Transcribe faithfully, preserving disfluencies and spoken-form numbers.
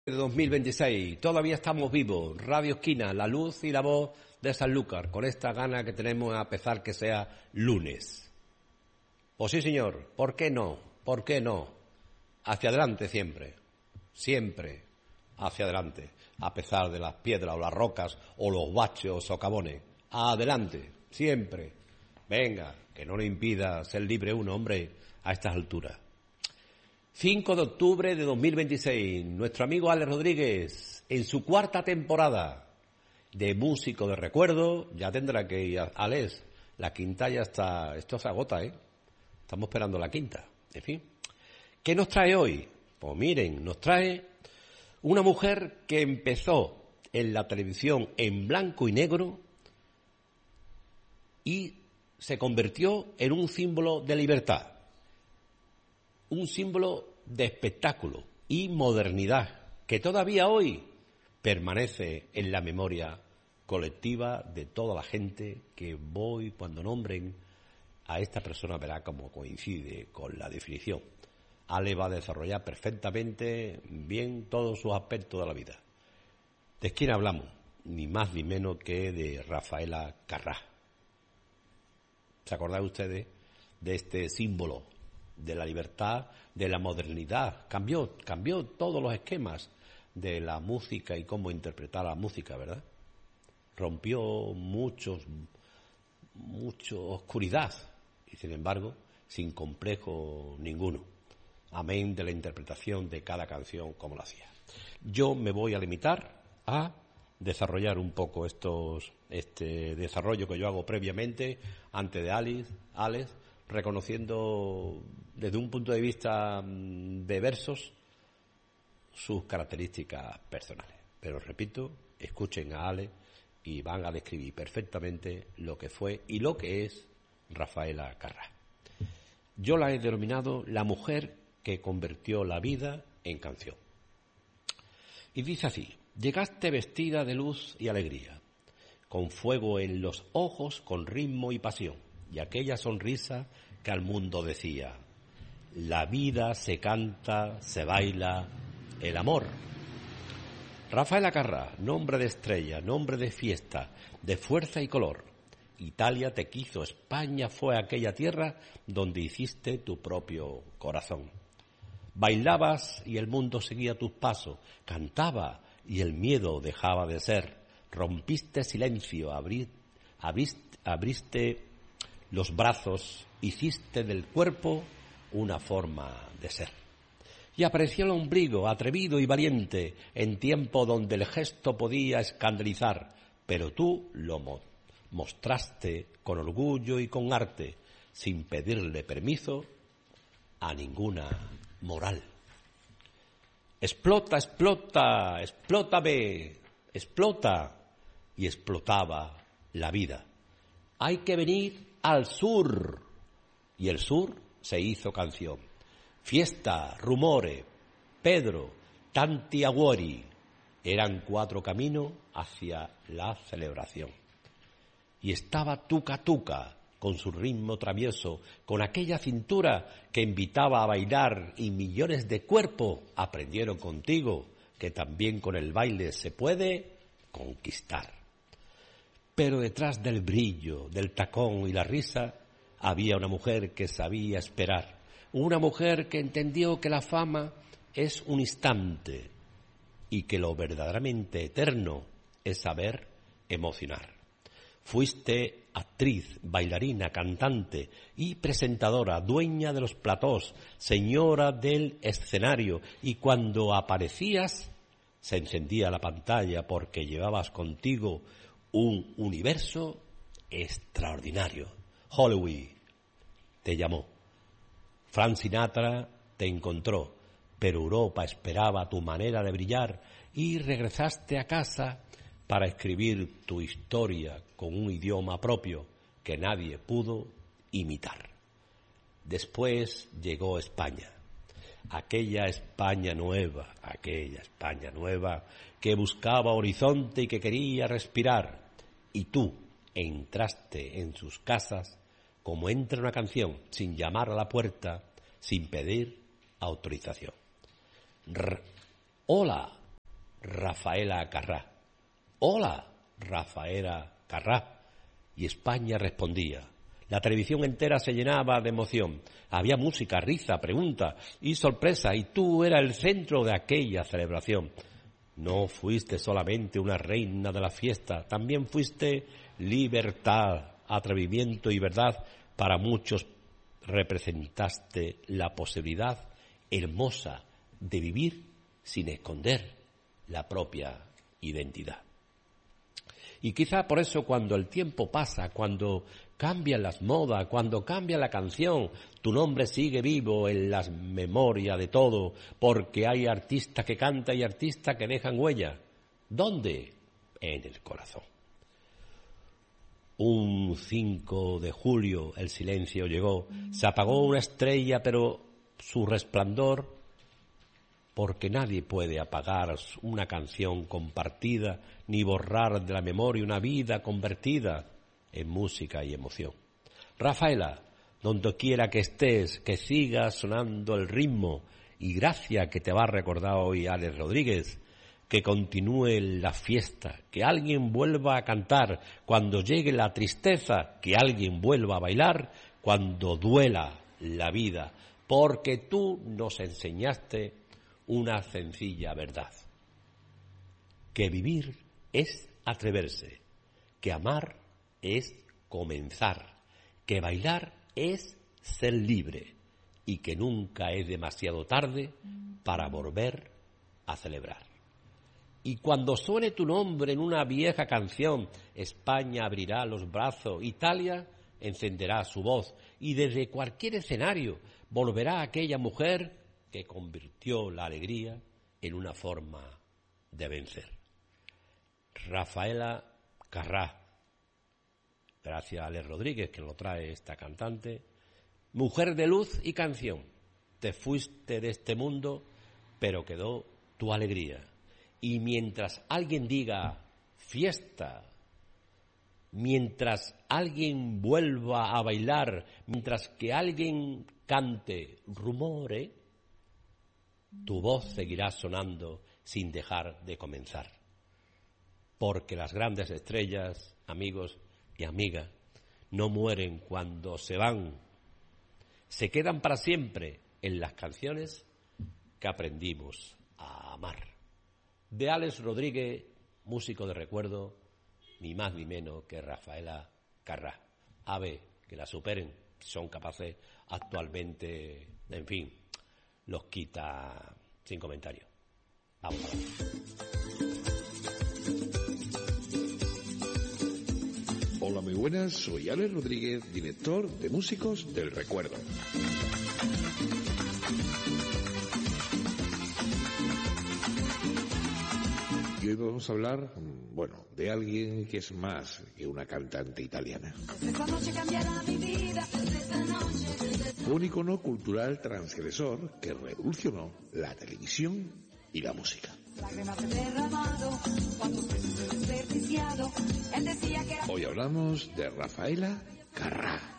De dos mil veintiséis, todavía estamos vivos, Radio Esquina, la luz y la voz de Sanlúcar, con esta gana que tenemos a pesar que sea lunes. Pues sí, señor, ¿por qué no? ¿Por qué no? Hacia adelante siempre, siempre hacia adelante, a pesar de las piedras o las rocas o los baches o socavones. Adelante, siempre. Venga, que no le impida ser libre uno, hombre, a estas alturas. cinco de octubre de dos mil veintiséis, nuestro amigo Alex Rodríguez, en su cuarta temporada de Músico de Recuerdo, ya tendrá que ir, a Alex, la quinta ya está, esto se agota, ¿eh? Estamos esperando la quinta, en fin. ¿Qué nos trae hoy? Pues miren, nos trae una mujer que empezó en la televisión en blanco y negro y se convirtió en un símbolo de libertad. Un símbolo de espectáculo y modernidad que todavía hoy permanece en la memoria colectiva de toda la gente que voy cuando nombren a esta persona, verá cómo coincide con la definición. Ale va a desarrollar perfectamente bien todos sus aspectos de la vida. ¿De quién hablamos? Ni más ni menos que de Rafaela Carrà. ¿Se acordáis ustedes de este símbolo de la libertad, de la modernidad? Cambió, cambió todos los esquemas de la música y cómo interpretar la música, ¿verdad? Rompió muchos, mucha oscuridad y, sin embargo, sin complejo ninguno. Amén de la interpretación de cada canción como lo hacía. Yo me voy a limitar a desarrollar un poco estos, este desarrollo que yo hago previamente, antes de Alice, Alex, reconociendo desde un punto de vista de versos sus características personales. Pero repito, escuchen a Ale y van a describir perfectamente lo que fue y lo que es Rafaela Carrà. Yo la he denominado la mujer que convirtió la vida en canción. Y dice así: llegaste vestida de luz y alegría, con fuego en los ojos, con ritmo y pasión, y aquella sonrisa que al mundo decía: la vida se canta, se baila, el amor. Rafaela Carrà, nombre de estrella, nombre de fiesta, de fuerza y color. Italia te quiso, España fue aquella tierra donde hiciste tu propio corazón. Bailabas y el mundo seguía tus pasos, cantaba y el miedo dejaba de ser. Rompiste silencio, abrí, abriste, abriste los brazos, hiciste del cuerpo una forma de ser. Y apareció el ombligo, atrevido y valiente, en tiempo donde el gesto podía escandalizar, pero tú lo mo- mostraste con orgullo y con arte, sin pedirle permiso a ninguna moral. Explota, explota, explótame, explota, y explotaba la vida. Hay que venir al sur, y el sur se hizo canción. Fiesta, rumore, Pedro, tanti auguri, eran cuatro caminos hacia la celebración. Y estaba Tuca Tuca, con su ritmo travieso, con aquella cintura que invitaba a bailar, y millones de cuerpos aprendieron contigo que también con el baile se puede conquistar. Pero detrás del brillo, del tacón y la risa, había una mujer que sabía esperar, una mujer que entendió que la fama es un instante y que lo verdaderamente eterno es saber emocionar. Fuiste actriz, bailarina, cantante y presentadora, dueña de los platós, señora del escenario, y cuando aparecías se encendía la pantalla porque llevabas contigo un universo extraordinario. Hollywood te llamó, Frank Sinatra te encontró, pero Europa esperaba tu manera de brillar y regresaste a casa para escribir tu historia con un idioma propio que nadie pudo imitar. Después llegó España, aquella España nueva, aquella España nueva que buscaba horizonte y que quería respirar, y tú entraste en sus casas como entra una canción, sin llamar a la puerta, sin pedir autorización. R- Hola, Rafaela Carrá. Hola, Rafaela Carrá. Y España respondía. La televisión entera se llenaba de emoción. Había música, risa, pregunta y sorpresa, y tú eras el centro de aquella celebración. No fuiste solamente una reina de la fiesta, también fuiste libertad, atrevimiento y verdad. Para muchos representaste la posibilidad hermosa de vivir sin esconder la propia identidad. Y quizá por eso cuando el tiempo pasa, cuando cambian las modas, cuando cambia la canción, tu nombre sigue vivo en las memorias de todo, porque hay artistas que cantan y artistas que dejan huella. ¿Dónde? En el corazón. Un cinco de julio el silencio llegó, se apagó una estrella, pero su resplandor, porque nadie puede apagar una canción compartida ni borrar de la memoria una vida convertida en música y emoción. Rafaela, donde quiera que estés, que siga sonando el ritmo, y gracias que te va a recordar hoy Alex Rodríguez, que continúe la fiesta, que alguien vuelva a cantar cuando llegue la tristeza, que alguien vuelva a bailar cuando duela la vida, porque tú nos enseñaste una sencilla verdad, que vivir es atreverse, que amar es comenzar, que bailar es ser libre y que nunca es demasiado tarde para volver a celebrar. Y cuando suene tu nombre en una vieja canción, España abrirá los brazos, Italia encenderá su voz y desde cualquier escenario volverá aquella mujer que convirtió la alegría en una forma de vencer. Rafaela Carrá, gracias a Alex Rodríguez que lo trae esta cantante, mujer de luz y canción, te fuiste de este mundo, pero quedó tu alegría. Y mientras alguien diga fiesta, mientras alguien vuelva a bailar, mientras que alguien cante rumore, tu voz seguirá sonando sin dejar de comenzar. Porque las grandes estrellas, amigos y amigas, no mueren cuando se van. Se quedan para siempre en las canciones que aprendimos a amar. De Alex Rodríguez, músico de recuerdo, ni más ni menos que Rafaela Carrá. A ver, que la superen, son capaces actualmente, en fin, los quita sin comentario. Vamos a ver. Hola, muy buenas, soy Alex Rodríguez, director de Músicos del Recuerdo. Y hoy vamos a hablar, bueno, de alguien que es más que una cantante italiana. Un icono cultural transgresor que revolucionó la televisión y la música. Hoy hablamos de Rafaela Carrá.